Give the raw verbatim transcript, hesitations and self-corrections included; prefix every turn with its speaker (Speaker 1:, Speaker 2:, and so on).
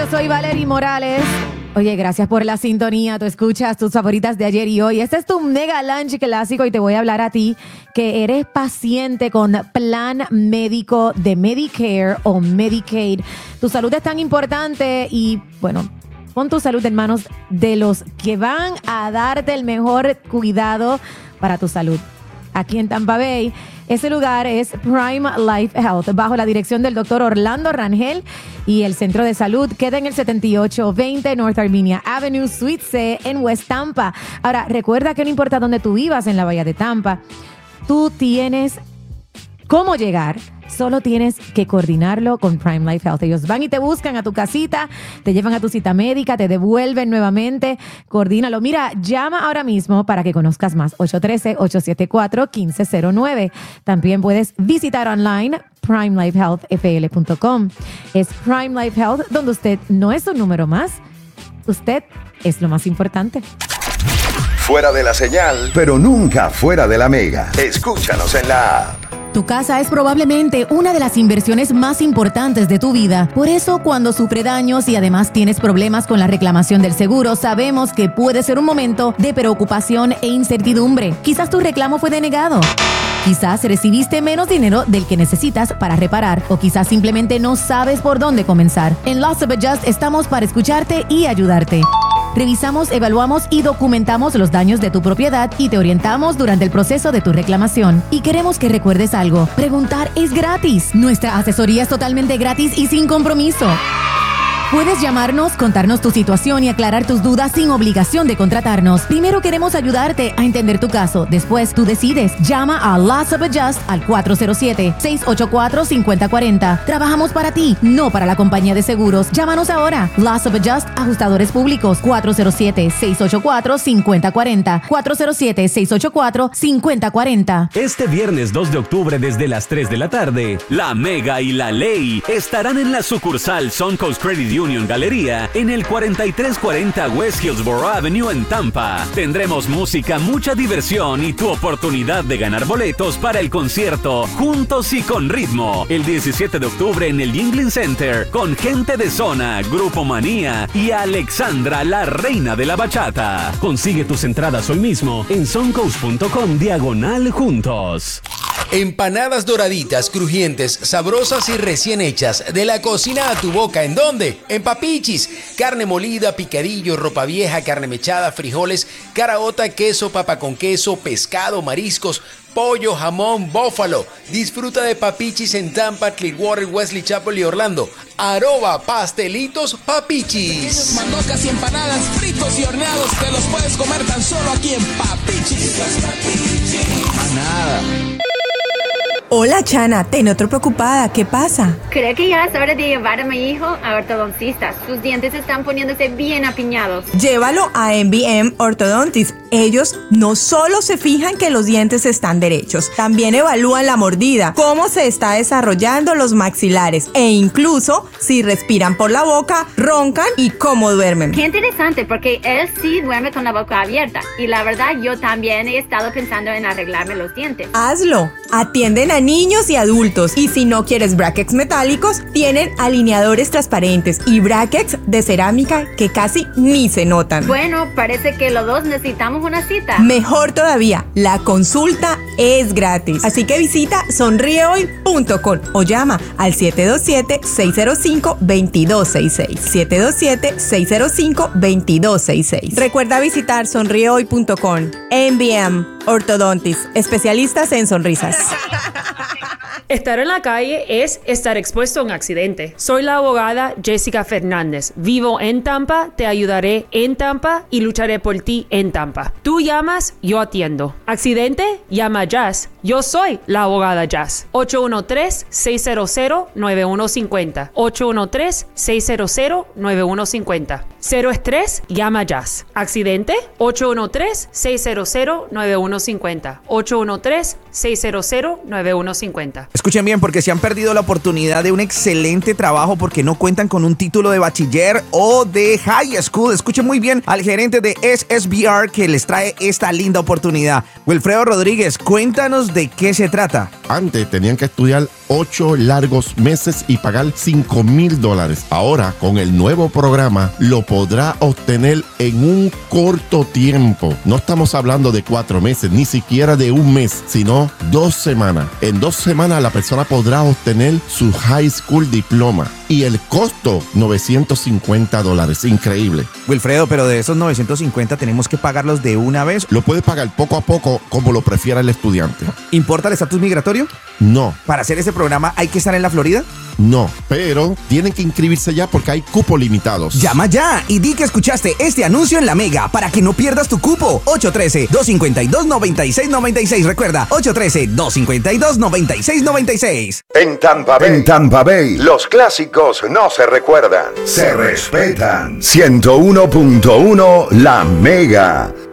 Speaker 1: soy Valerie Morales. Oye, gracias por la sintonía. Tú escuchas tus favoritas de ayer y hoy. Este es tu Mega Lunch clásico y te voy a hablar a ti que eres paciente con plan médico de Medicare o Medicaid. Tu salud es tan importante y, bueno, pon tu salud en manos de los que van a darte el mejor cuidado para tu salud. Aquí en Tampa Bay, ese lugar es Prime Life Health, bajo la dirección del doctor Orlando Rangel, y el centro de salud queda en el setenta y ocho veinte North Armenia Avenue, Suite C, en West Tampa. Ahora, recuerda que no importa dónde tú vivas en la Bahía de Tampa, tú tienes cómo llegar. Solo tienes que coordinarlo con Prime Life Health. Ellos van y te buscan a tu casita, te llevan a tu cita médica, te devuelven nuevamente. Coordínalo. Mira, llama ahora mismo para que conozcas más. ocho uno tres, ocho siete cuatro, uno cinco cero nueve. También puedes visitar online prime life health f l punto com. Es Prime Life Health, donde usted no es un número más. Usted es lo más importante.
Speaker 2: Fuera de la señal, pero nunca fuera de la Mega. Escúchanos en la app.
Speaker 1: Tu casa es probablemente una de las inversiones más importantes de tu vida. Por eso, cuando sufre daños y además tienes problemas con la reclamación del seguro, sabemos que puede ser un momento de preocupación e incertidumbre. Quizás tu reclamo fue denegado. Quizás recibiste menos dinero del que necesitas para reparar, o quizás simplemente no sabes por dónde comenzar. En Loss of Adjust estamos para escucharte y ayudarte. Revisamos, evaluamos y documentamos los daños de tu propiedad y te orientamos durante el proceso de tu reclamación. Y queremos que recuerdes algo. Preguntar es gratis. Nuestra asesoría es totalmente gratis y sin compromiso. Puedes llamarnos, contarnos tu situación y aclarar tus dudas sin obligación de contratarnos. Primero queremos ayudarte a entender tu caso. Después tú decides. Llama a Loss of Adjust al cuatro cero siete, seis ocho cuatro, cinco cero cuatro cero. Trabajamos para ti, no para la compañía de seguros. Llámanos ahora. Loss of Adjust, ajustadores públicos. cuatro cero siete, seis ocho cuatro, cinco cero cuatro cero. cuatro cero siete, seis ocho cuatro, cinco cero cuatro cero.
Speaker 3: Este viernes dos de octubre desde las tres de la tarde, la Mega y la Ley estarán en la sucursal Suncoast Credit Union Galería en el cuarenta y tres cuarenta West Hillsborough Avenue en Tampa. Tendremos música, mucha diversión y tu oportunidad de ganar boletos para el concierto Juntos y con Ritmo el diecisiete de octubre en el Yingling Center con Gente de Zona, Grupo Manía y Alexandra, la reina de la bachata. Consigue tus entradas hoy mismo en suncoast punto com diagonal juntos.
Speaker 4: Empanadas doraditas, crujientes, sabrosas y recién hechas. De la cocina a tu boca. ¿En dónde? En Papichis. Carne molida, picadillo, ropa vieja, carne mechada, frijoles, caraota, queso, papa con queso, pescado, mariscos, pollo, jamón, bófalo. Disfruta de Papichis en Tampa, Clearwater, Wesley Chapel y Orlando. Arroba Pastelitos Papichis.
Speaker 5: Mandocas y empanadas, fritos y horneados, te los puedes comer tan solo aquí en Papichis.
Speaker 4: Nada.
Speaker 6: Hola, Chana, te noto preocupada. ¿Qué pasa?
Speaker 7: Creo que ya es hora de llevar a mi hijo a ortodoncista. Sus dientes están poniéndose bien apiñados.
Speaker 6: Llévalo a M B M Orthodontics. Ellos no solo se fijan que los dientes están derechos, también evalúan la mordida, cómo se está desarrollando los maxilares e incluso si respiran por la boca, roncan y cómo duermen.
Speaker 7: Qué interesante, porque él sí duerme con la boca abierta. Y la verdad, yo también he estado pensando en arreglarme los dientes.
Speaker 6: Hazlo. Atienden a niños y adultos. Y si no quieres brackets metálicos, tienen alineadores transparentes y brackets de cerámica que casi ni se notan.
Speaker 7: Bueno, parece que los dos necesitamos una cita.
Speaker 6: Mejor todavía, la consulta es gratis. Así que visita sonríe hoy punto com o llama al siete dos siete, seis cero cinco, dos dos seis seis. siete dos siete, seis cero cinco, dos dos seis seis. Recuerda visitar sonríe hoy punto com. M B M Orthodontics, especialistas en sonrisas.
Speaker 8: Estar en la calle es estar expuesto a un accidente. Soy la abogada Jessica Fernández. Vivo en Tampa, te ayudaré en Tampa y lucharé por ti en Tampa. Tú llamas, yo atiendo. ¿Accidente? Llama a Jazz. Yo soy la abogada Jazz. ocho uno tres, seis cero cero, nueve uno cinco cero. ocho uno tres, seis cero cero, nueve uno cinco cero. Cero estrés, llama a Jazz. ¿Accidente? ocho uno tres, seis cero cero, nueve uno cinco cero. ocho uno tres, seis cero cero, nueve uno cinco cero.
Speaker 9: Escuchen bien, porque se han perdido la oportunidad de un excelente trabajo porque no cuentan con un título de bachiller o de high school. Escuchen muy bien al gerente de S S B R que les trae esta linda oportunidad. Wilfredo Rodríguez, cuéntanos de qué se trata.
Speaker 10: Antes tenían que estudiar ocho largos meses y pagar cinco mil dólares. Ahora, con el nuevo programa, lo podrá obtener en un corto tiempo. No estamos hablando de cuatro meses, ni siquiera de un mes, sino dos semanas. En dos semanas la persona podrá obtener su high school diploma. Y el costo, novecientos cincuenta dólares. Increíble.
Speaker 9: Wilfredo, pero de esos novecientos cincuenta tenemos que pagarlos de una vez.
Speaker 10: Lo puede pagar poco a poco, como lo prefiera el estudiante.
Speaker 9: ¿Importa el estatus migratorio?
Speaker 10: No.
Speaker 9: ¿Para hacer ese programa hay que estar en la Florida?
Speaker 10: No, pero tienen que inscribirse ya porque hay cupos limitados.
Speaker 9: Llama ya y di que escuchaste este anuncio en La Mega para que no pierdas tu cupo. ocho uno tres, dos cinco dos, nueve seis nueve seis. Recuerda, ocho uno tres, dos cinco dos, nueve seis nueve seis.
Speaker 2: En Tampa Bay, en Tampa Bay, los clásicos no se recuerdan, se respetan. ciento uno punto uno La Mega.